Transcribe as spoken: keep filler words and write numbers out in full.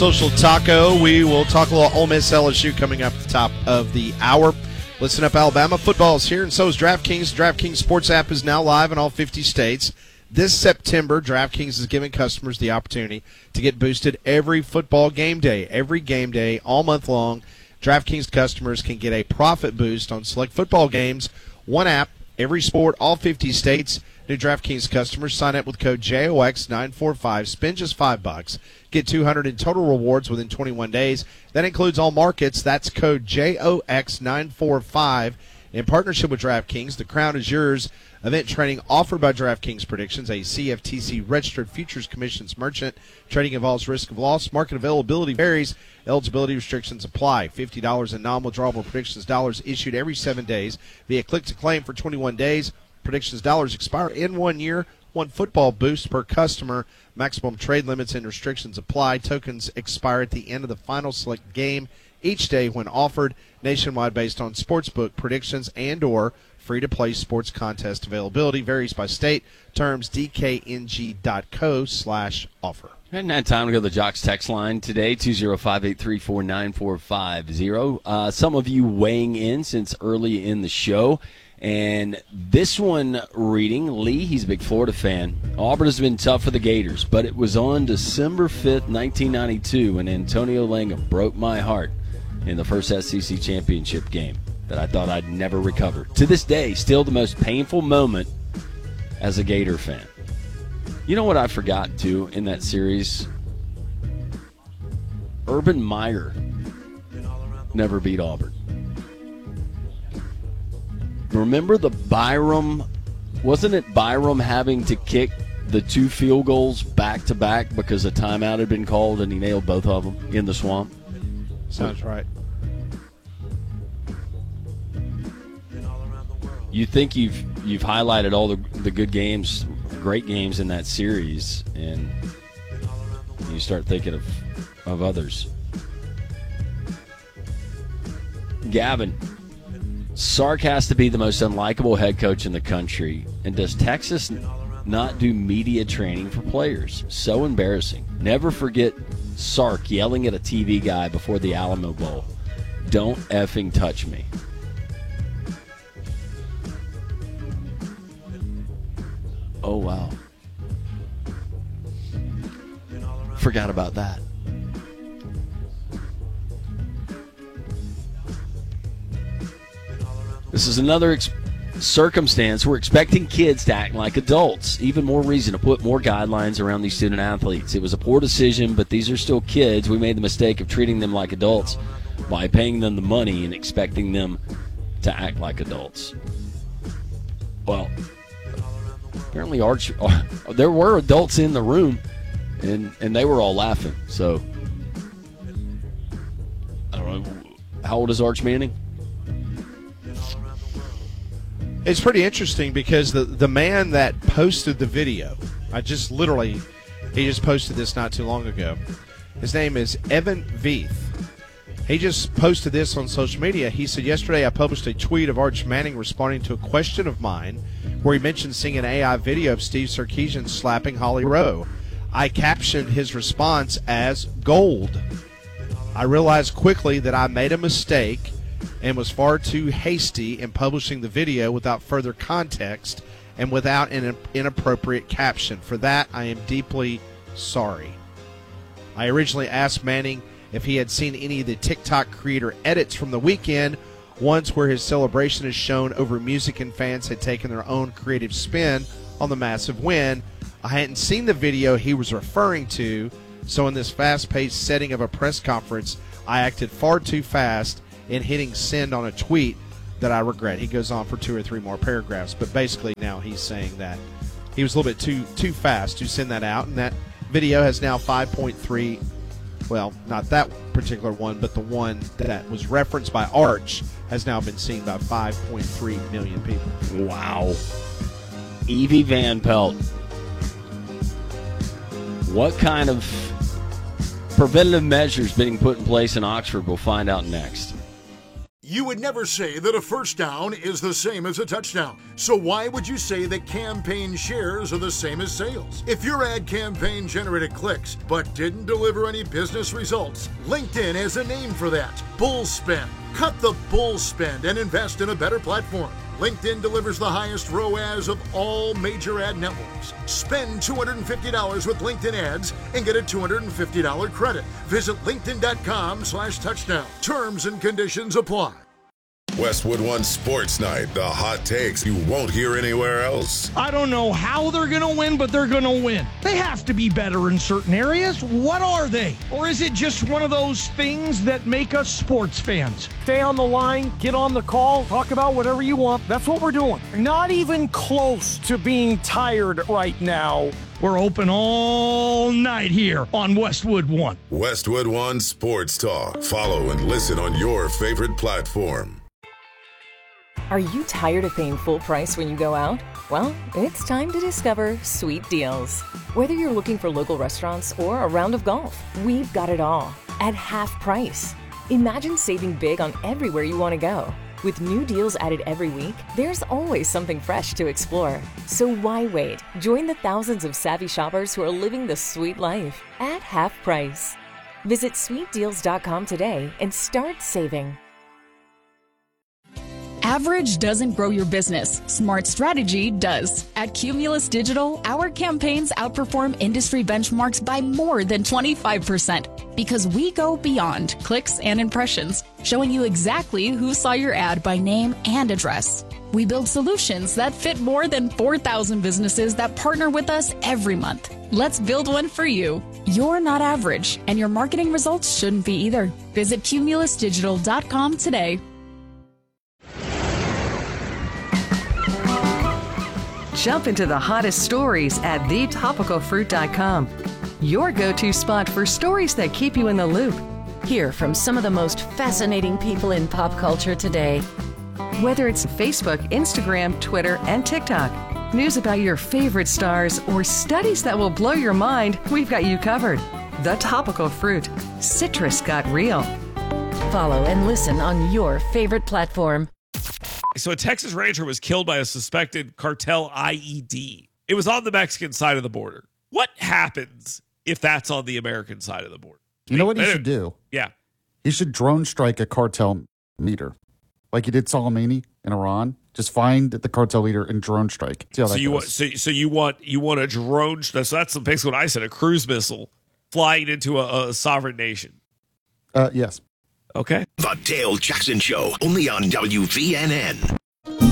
Social Taco. We will talk a little Ole Miss L S U coming up at the top of the hour. Listen up, Alabama. Football is here, and so is DraftKings. DraftKings Sports app is now live in all fifty states. This September, DraftKings is giving customers the opportunity to get boosted every football game day. Every game day, all month long, DraftKings customers can get a profit boost on select football games. One app, every sport, all fifty states. New DraftKings customers sign up with code J O X nine four five, spend just five bucks, get two hundred in total rewards within twenty-one days. That includes all markets. That's code J O X nine four five. In partnership with DraftKings, the crown is yours. Event trading offered by DraftKings Predictions, a C F T C registered futures commissions merchant. Trading involves risk of loss. Market availability varies. Eligibility restrictions apply. fifty dollars in non-withdrawable predictions dollars issued every seven days via click to claim for twenty-one days. Predictions dollars expire in one year. One football boost per customer. Maximum trade limits and restrictions apply. Tokens expire at the end of the final select game each day when offered. Nationwide based on sportsbook predictions and or free-to-play sports contest availability. Varies by state. Terms D K N G dot co slash offer. Hadn't had time to go to the Jocks text line today, two oh five, eight three four, nine four five oh. Uh, some of you weighing in since early in the show. And this one reading, Lee, he's a big Florida fan. Auburn has been tough for the Gators, but it was on December fifth, nineteen ninety-two, when Antonio Langham broke my heart in the first S E C championship game that I thought I'd never recover. To this day, still the most painful moment as a Gator fan. You know what I forgot, too, in that series? Urban Meyer never beat Auburn. Remember the Byram, wasn't it Byram having to kick the two field goals back-to-back because a timeout had been called and he nailed both of them in the swamp? Sounds right. You think you've you've highlighted all the the good games, great games in that series, and you start thinking of, of others. Gavin, Sark has to be the most unlikable head coach in the country. And does Texas not do media training for players? So embarrassing. Never forget Sark yelling at a T V guy before the Alamo Bowl. Don't effing touch me. Oh, wow. Forgot about that. This is another ex- circumstance. We're expecting kids to act like adults. Even more reason to put more guidelines around these student athletes. It was a poor decision, but these are still kids. We made the mistake of treating them like adults by paying them the money and expecting them to act like adults. Well, apparently Arch, there were adults in the room, and, and they were all laughing. So, I don't know. How old is Arch Manning? It's pretty interesting because the, the man that posted the video, I just literally, he just posted this not too long ago. His name is Evan Veith. He just posted this on social media. He said, yesterday I published a tweet of Arch Manning responding to a question of mine where he mentioned seeing an A I video of Steve Sarkisian slapping Holly Rowe. I captioned his response as gold. I realized quickly that I made a mistake and was far too hasty in publishing the video without further context and without an inappropriate caption. For that, I am deeply sorry. I originally asked Manning if he had seen any of the TikTok creator edits from the weekend, ones where his celebration is shown over music and fans had taken their own creative spin on the massive win. I hadn't seen the video he was referring to, so in this fast-paced setting of a press conference, I acted far too fast in hitting send on a tweet that I regret. He goes on for two or three more paragraphs, but basically now he's saying that he was a little bit too too fast to send that out, and that video has now five point three, well, not that particular one, but the one that was referenced by Arch has now been seen by five point three million people. Wow. Evie Van Pelt. What kind of preventative measures being put in place in Oxford? We'll find out next. You would never say that a first down is the same as a touchdown. So why would you say that campaign shares are the same as sales? If your ad campaign generated clicks but didn't deliver any business results, LinkedIn has a name for that: bull spend. Cut the bull spend and invest in a better platform. LinkedIn delivers the highest R O A S of all major ad networks. Spend two hundred fifty dollars with LinkedIn ads and get a two hundred fifty dollars credit. Visit linkedin.com slash touchdown. Terms and conditions apply. Westwood One Sports Night, the hot takes you won't hear anywhere else. I don't know how they're going to win, but they're going to win. They have to be better in certain areas. What are they? Or is it just one of those things that make us sports fans? Stay on the line, get on the call, talk about whatever you want. That's what we're doing. Not even close to being tired right now. We're open all night here on Westwood One. Westwood One Sports Talk. Follow and listen on your favorite platform. Are you tired of paying full price when you go out? Well, it's time to discover Sweet Deals. Whether you're looking for local restaurants or a round of golf, we've got it all at half price. Imagine saving big on everywhere you want to go. With new deals added every week, there's always something fresh to explore. So why wait? Join the thousands of savvy shoppers who are living the sweet life at half price. Visit sweet deals dot com today and start saving. Average doesn't grow your business. Smart strategy does. At Cumulus Digital, our campaigns outperform industry benchmarks by more than twenty-five percent because we go beyond clicks and impressions, showing you exactly who saw your ad by name and address. We build solutions that fit more than four thousand businesses that partner with us every month. Let's build one for you. You're not average, and your marketing results shouldn't be either. Visit cumulus digital dot com today. Jump into the hottest stories at the topical fruit dot com. Your go-to spot for stories that keep you in the loop. Hear from some of the most fascinating people in pop culture today. Whether it's Facebook, Instagram, Twitter, and TikTok, news about your favorite stars, or studies that will blow your mind, we've got you covered. The Topical Fruit. Citrus got real. Follow and listen on your favorite platform. So a Texas rancher was killed by a suspected cartel I E D. It was on the Mexican side of the border. What happens if that's on the American side of the border? You know what he should do? Yeah. He should drone strike a cartel meter. Like he did Soleimani in Iran. Just find the cartel leader and drone strike. See how so that you goes. want so, so you want you want a drone so that's basically what I said, a cruise missile flying into a, a sovereign nation. Uh yes. Okay. The Dale Jackson Show, only on W V N N.